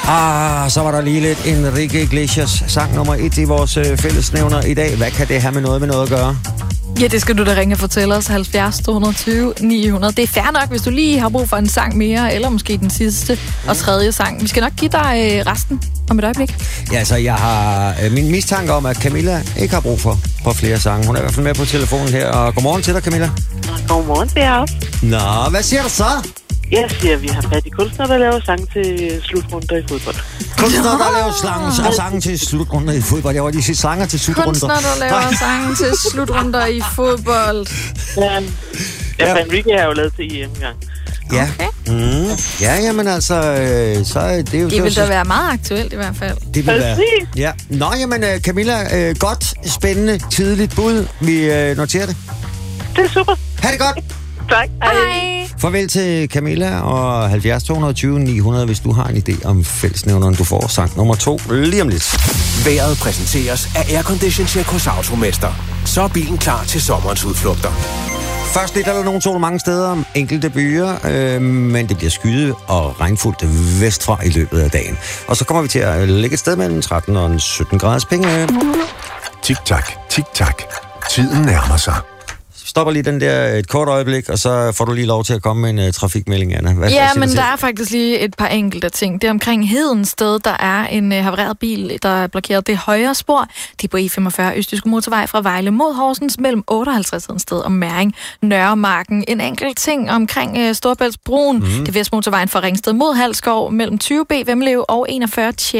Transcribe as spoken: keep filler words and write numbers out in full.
Ah, så var der lige lidt Enrique Iglesias sang nummer et i vores øh, fællesnævner i dag. Hvad kan det have med noget med noget at gøre? Ja, det skal du da ringe og fortælle os. halvfjerds to tyve ni hundrede. Det er fair nok, hvis du lige har brug for en sang mere, eller måske den sidste og tredje sang. Vi skal nok give dig øh, resten om et øjeblik. Ja, så jeg har øh, min mistanke om, at Camilla ikke har brug for, for flere sange. Hun er i hvert fald med på telefonen her. Og godmorgen til dig, Camilla. Godmorgen til jer også. Nå, hvad siger du så? Jeg siger, at vi har fat i kunstnere, der laver sang til slutrunder i fodbold. Kunstnere, der laver slange og sange til slutrunder i fodbold. Jeg var lige sige sanger til slutrunder. Kunstnere, der laver sange til slutrunder i fodbold. Ja, ja. Enrique har jo lavet til I M engang. Ja. Okay. Mm. Ja, jamen altså, øh, så er det jo... Det vil så, da være meget aktuelt i hvert fald. Det vil være... Ja. Nå, jamen Camilla, øh, godt, spændende, tidligt bud. Vi øh, noterer det. Det er super. Ha' det godt. Tak. Hej. Farvel til Camilla og halvfjerds to tyve ni hundrede, hvis du har en idé om fællesnævneren, du får sang nummer to lige om lidt. Vejret præsenteres af Aircondition Check hos Automester. Så er bilen klar til sommerens udflugter. Først lidt er der nogle sol mange steder, enkelte byer, øh, men det bliver skyet og regnfuldt vestfra i løbet af dagen. Og så kommer vi til at lægge et sted mellem tretten og sytten graders penge. Tik-tak, tik-tak. Tiden nærmer sig. Stopper lige den der et kort øjeblik, og så får du lige lov til at komme med en uh, trafikmelding, Anna. Hvad ja, men der er faktisk lige et par enkelte ting. Det er omkring Hedensted, der er en uh, havareret bil, der er blokeret det højre spor. Det er på E femogfyrre Østjyske Motorvej fra Vejle mod Horsens mellem otteoghalvtreds Hedensted og Mæring Nørremarken. En enkelt ting omkring uh, Storebæltsbroen. Mm. Det er Vestmotorvejen fra Ringsted mod Halskov mellem tyve B Vemlev og enogfyrre